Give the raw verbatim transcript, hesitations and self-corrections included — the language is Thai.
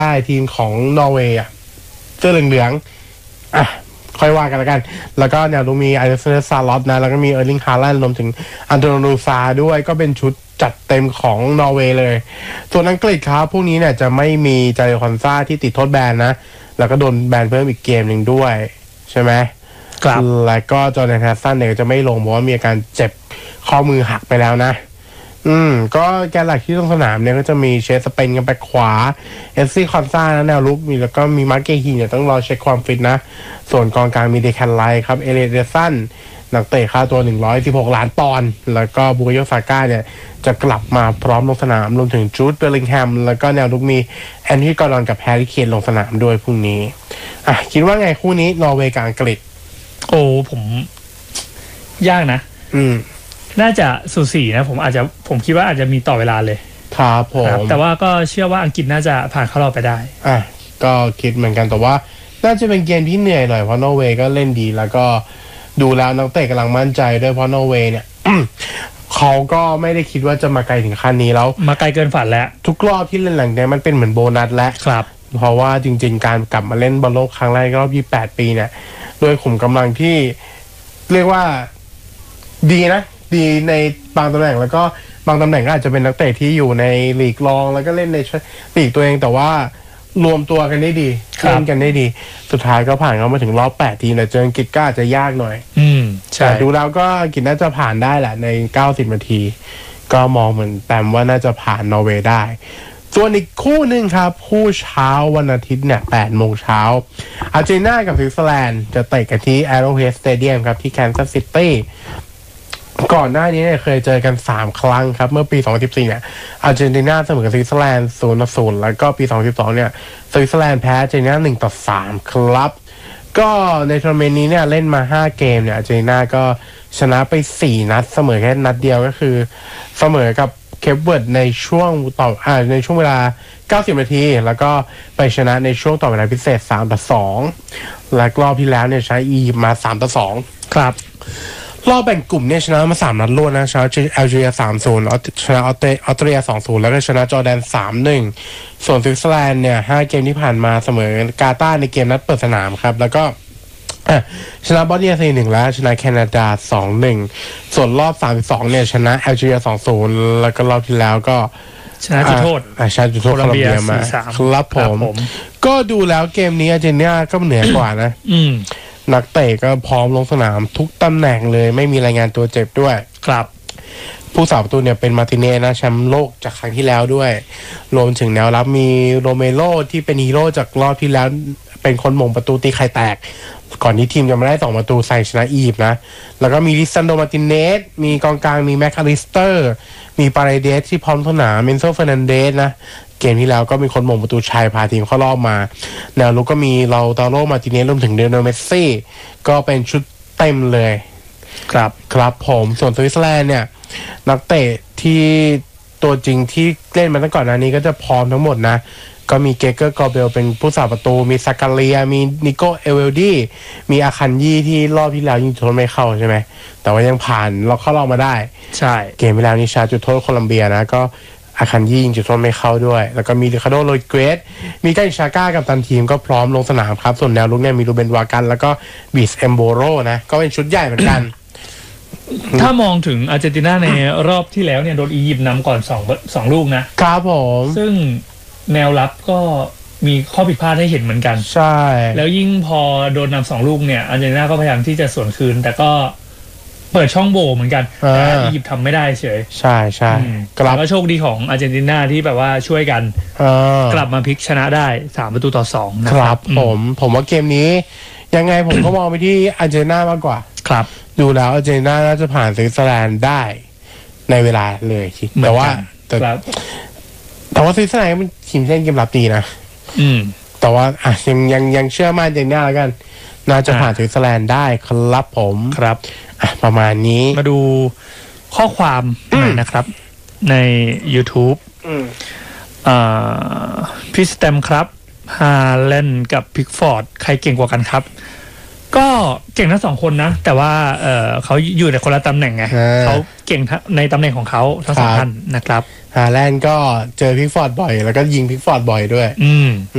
ได้ทีมของนอร์เวย์อ่ะเสื้อเหลืองๆอ่ะค่อยว่ากันแล้วกันแล้วก็เนี่ยดูมีไอเดอร์เซนซาลอตนะแล้วก็มีเออร์ลิงฮาแลนด์รวมถึงอันโตนูซาด้วยก็เป็นชุดจัดเต็มของนอร์เวย์เลยส่วนอังกฤษครับพวกนี้เนี่ยจะไม่มีจาเรคอนซ่าที่ติดโทษแบนนะแล้วก็โดนแบนเพิ่มอีกเกมหนึ่งด้วยใช่ไหมครับแล้วก็จอร์แดน แฮสซันเนี่ยจะไม่ลงเพราะว่ามีอาการเจ็บข้อมือหักไปแล้วนะอืมก็แกนหลักที่ลงสนามเนี่ยก็จะมีเชสเปนกันไปขวาเอฟซีคอนซ่านะแนวลุกมีแล้วก็มีมาร์เกฮีเนี่ยต้องรอเช็คความฟิตนะส่วนกองกลางมีเดแคนไลครับเอเลเดสันนักเตะค่าตัวหนึ่งร้อยสิบหกล้านปอนด์แล้วก็บุกโยซาก้าเนี่ยจะกลับมาพร้อมลงสนามรวมถึงจูดเบลลิงแฮมแล้วก็แนวลุกมีแอนดี้กอร์ดอนกับแฮร์รี่เคนลงสนามด้วยพรุ่งนี้อ่ะคิดว่าไงคู่นี้นอร์เวย์กับอังกฤษโอ้ผมยากนะอืมน่าจะสูสีนะผมอาจจะผมคิดว่าอาจจะมีต่อเวลาเลยครับผมแต่ว่าก็เชื่อว่าอังกฤษน่าจะผ่านเข้ารอบไปได้อ่ะก็คิดเหมือนกันแต่ว่าน่าจะเป็นเกมที่เหนื่อยหน่อยเพราะนอร์เวย์ก็เล่นดีแล้วก็ดูแล้วนักเตะกำลังมั่นใจด้วยเพราะนอร์เวย์เนี่ย เขาก็ไม่ได้คิดว่าจะมาไกลถึงขั้นนี้แล้วมาไกลเกินฝันแล้วทุกรอบที่เล่นหลังเนี่ยมันเป็นเหมือนโบนัสแล้วครับเพราะว่าจริงๆการกลับมาเล่นบอลโลกครั้งแรกรอบยี่สิบแปดปีเนี่ยโดยขุมกำลังที่เรียกว่าดีนะดีในบางตำแหน่งแล้วก็บางตำแหน่งก็อาจจะเป็นนักเตะที่อยู่ในลีกรองแล้วก็เล่นในลีกตัวเองแต่ว่ารวมตัวกันได้ดีเล่นกันได้ดีสุดท้ายก็ผ่านเข้ามาถึงรอบแปดทีมแต่เจออังกฤษก็อาจจะยากหน่อยอืมใช่ดูแล้วก็อังกฤษน่าจะผ่านได้แหละในเก้าสิบนาทีก็มองเหมือนแปมว่าน่าจะผ่านนอร์เวย์ได้ส่วนอีกคู่หนึ่งครับคู่เช้าวันอาทิตย์เนี่ยแปดโมงเช้าอาร์เจนตินากับสวิตเซอร์แลนด์จะเตะกันที่ Arrowhead Stadium ครับที่แคนซัสซิตี้ก่อนหน้านี้เนี่ยเคยเจอกันสามครั้งครับเมื่อปีสองพันสิบสี่เนี่ยอาร์เจนตินาเสมอกับสวิตเซอร์แลนด์ ศูนย์ต่อศูนย์ แล้วก็ปีสองพันสิบสองเนี่ยสวิตเซอร์แลนด์แพ้อาร์เจนตินา หนึ่งต่อสาม ครับก็ในทัวร์นาเมนต์นี้เนี่ยเล่นมาห้าเกมเนี่ยอาร์เจนตินาก็ชนะไปสี่นัดเสมอแค่นัดเดียวก็คือเสมอกับเคปเวิร์ดในช่วงต่ออ่าในช่วงเวลาเก้าสิบนาทีแล้วก็ไปชนะในช่วงต่อเวลาพิเศษสามต่อสองและรอบที่แล้วเนี่ยใช้อียิปต์มาสามต่อสองครับรอบแบ่งกลุ่มเนี่ยชนะมาสามนัดรวดนะชนะแอลจีเรีย สามศูนย์ ชนะออสเตรออสเตรเลีย สองศูนย์ แล้วก็ชนะจอร์แดน สามหนึ่ง ส่วนสวิตเซอร์แลนด์เนี่ยห้าเกมที่ผ่านมาเสมอกาตาร์ในเกมนัดเปิดสนามครับแล้วก็ชนะบอสเนีย สี่หนึ่ง แล้วชนะแคนาดา สองหนึ่ง ส่วนรอบสามสิบสองเนี่ยชนะแอลจีเรีย สองศูนย์ แล้วก็รอบที่แล้วก็ชนะจุดโทษอ่าชนะจุดโทษโคลอมเบียมาครับผมก็ดูแล้วเกมนี้อาร์เจนตินาก็เหนือกว่านะอืมนักเตะก็พร้อมลงสนามทุกตำแหน่งเลยไม่มีรายงานตัวเจ็บด้วยครับผู้สาประตูเนี่ยเป็นมาร์ติเนสนะแชมป์โลกจากครั้งที่แล้วด้วยรวมถึงแนวรับมีโรเมโรที่เป็นฮีโร่จากรอบที่แล้วเป็นคนมงประตูตีไข่แตกก่อนนี้ทีมจะมาได้สองประตูใส่ชนะอียิปต์นะแล้วก็มีลิซันโดมาร์ติเนสมีกองกลางมีแมคคาลิสเตอร์มีปาเรเดสที่พร้อมสนามเมนโซเฟอร์นันเดสนะเกมที่แล้วก็มีคนมงประตูชัยพาทีมเข้ารอบมาแนวลุกก็มีเราตาโรมาร์ติเนสรวมถึงเดโนเมสซี่ก็เป็นชุดเต็มเลยครับครับผมส่วนสวิตเซอร์แลนด์เนี่ยนักเตะที่ตัวจริงที่เล่นมาตั้งก่อนหน้านี้ก็จะพร้อมทั้งหมดนะก็มีเกเกอร์กอเบลเป็นผู้สาประตูมีซาการเลียมีนิโกเอเวลดี้มีอาคันยี่ที่รอบที่แล้วยิงจุดโทษไม่เข้าใช่ไหมแต่ว่ายังผ่านเราเข้ารอบมาได้ใช่เกมที่แล้วนี่ชาจุดโทษโคลัมเบียนะก็อาคันยี่ยิงจุดโทษไม่เข้าด้วยแล้วก็มีริคาร์โดโรยเกรสมีกาอิชาก้ากับตันทีมก็พร้อมลงสนามครับส่วนแนวลุกเนี่ยมีรูเบนวากันแล้วก็บิสเอมโบโรนะก็เป็นชุดใหญ่เหมือนกันถ้ามองถึงอาร์เจนตินาในรอบที่แล้วเนี่ยโดนอียิปต์นำก่อนสอง สองลูกนะครับผมซึ่งแนวรับก็มีข้อผิดพลาดให้เห็นเหมือนกันใช่แล้วยิ่งพอโดนนำสองลูกเนี่ยอาร์เจนตินาก็พยายามที่จะสวนคืนแต่ก็เปิดช่องโหว่เหมือนกันแต่อียิปต์ทำไม่ได้เฉยใช่ใช่แล้วก็โชคดีของอาร์เจนตินาที่แบบว่าช่วยกันกลับมาพลิกชนะได้สามประตูต่อสองนะครับผมผมว่าเกมนี้ยังไงผมก็มองไปที่อาร์เจนตินามากกว่าครับดูแล้วอาร์เจนตินาน่าจะผ่านสวิตเซอร์แลนด์ได้ในเวลาเลยแต่ว่าแต่แต่ว่าสวิตเซอร์แลนด์มันทีมเล่นเกมรับดีนะอืมแต่ว่าอ่ะยังยังยังเชื่อมั่นอาร์เจนตินาแล้วกันน่าจะผ่านสวิตเซอร์แลนด์ได้ครับผมครับอ่ะประมาณนี้มาดูข้อความหน่อยนะครับใน YouTube อืมอ่าพี่สแตมครับฮาแลนด์กับพิกฟอร์ดใครเก่งกว่ากันครับก็เก่งทั้งสองคนนะแต่ว่าเออเขาอยู่ในคนละตำแหน่งไงเขาเก่งในตำแหน่งของเขาทั้งสองท่านนะครับฮาแลนด์ก็เจอพิกฟอร์ดบ่อยแล้วก็ยิงพิกฟอร์ดบ่อยด้วยอืม